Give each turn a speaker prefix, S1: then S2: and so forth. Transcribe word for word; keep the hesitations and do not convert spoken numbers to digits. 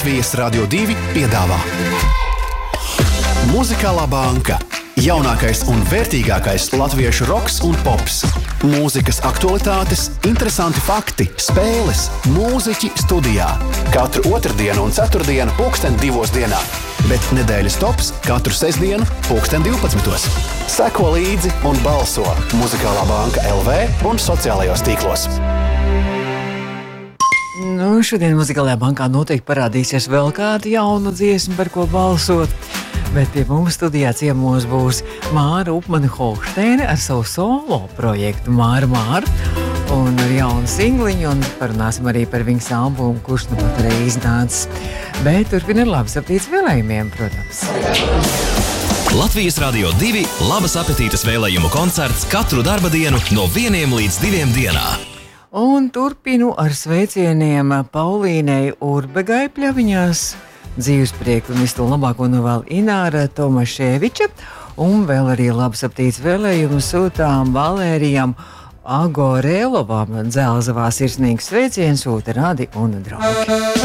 S1: Latvijas Radio divi piedāvā Muzikālā banka. Jaunākais un vērtīgākais latviešu roks un pops. Mūzikas aktualitātes, interesanti fakti, spēles, mūziķi studijā. Katru otrdienu un ceturtdienu pulksten divos dienā. Bet nedēļas tops katru sestdienu pulksten divpadsmitos. Seko līdzi un balso Muzikālā banka L V un sociālajos tīklos.
S2: Nu, šodien Muzikālajā bankā noteikti parādīsies vēl kāda jauna dziesma, par ko balsot. Bet pie mums studijā ciemos būs Māra Upmane-Holšteine ar savu solo projektu Māra Māra un ar jaunu singliņu, un parunāsim arī par viņas albumu, kurš nu pat arī iznācis. Bet turpina ar labas apetītes vēlējumiem, protams.
S3: Latvijas Radio divi labas apetītes vēlējumu koncerts katru darba dienu no vieniem līdz diviem dienā.
S2: Un turpinu ar sveicieniem Paulīnei Urbegai Pļaviņās. Dzīves prieku un visu to labāko novēl Ināra Tomaševiča, un vēl arī labas apetītes vēlējumu sūtām Valērijam Agorelovam. Dzelzavā sirsnīgs sveiciens sūta Radi un draugi.